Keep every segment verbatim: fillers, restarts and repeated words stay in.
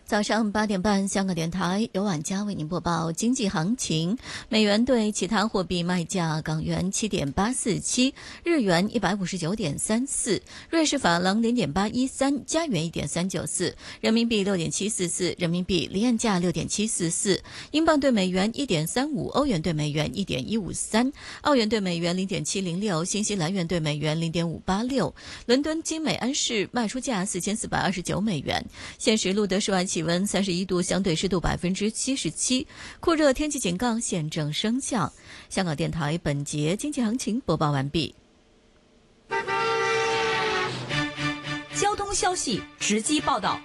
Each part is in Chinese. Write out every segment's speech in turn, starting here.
早上八点半，香港电台由晚佳为您播报经济行情。美元对其他货币卖价：港元七点八四七，日元一百五十九点三四，瑞士法郎零点八一三，加元一点三九四，人民币六点七四四，人民币离岸价六点七四四，英镑对美元一点三五，欧元对美元一点一五三，澳元对美元零点七零六，新西兰元对美元零点五八六。伦敦金美安士卖出价四千四百二十九美元。现时录得室外气温三十一度，相对湿度百分之七十七，酷热天气警告现正生效。香港电台本节经济行情播报完毕。 交通消息直击报道。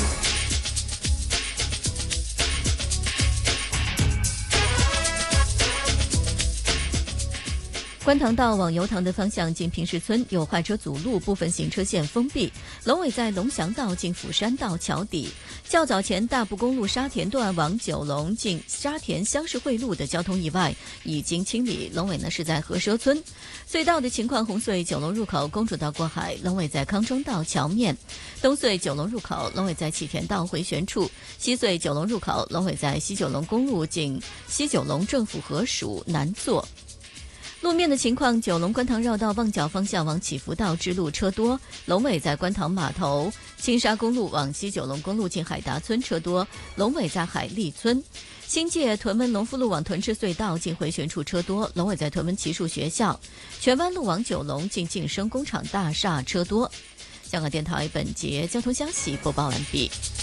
观塘道往油塘的方向进平石村有坏车阻路，部分行车线封闭。龙尾在龙翔道进釜山道桥底。较早前大埔公路沙田段往九龙进沙田乡市汇路的交通意外已经清理，龙尾呢是在河蛇村。隧道的情况：红隧九龙入口公主道过海，龙尾在康庄道桥面；东隧九龙入口龙尾在启田道回旋处；西隧九龙入口龙尾在西九龙公路进西九龙政府合署南座。路面的情况：九龙观塘绕道旺角方向往启福道支路车多，龙尾在观塘码头；青沙公路往西九龙公路进海达村车多，龙尾在海利村；新界屯门龙富路往屯赤隧道进回旋处车多，龙尾在屯门奇树学校；荃湾路往九龙进晋升工厂大厦车多。香港电台本节交通消息播报完毕。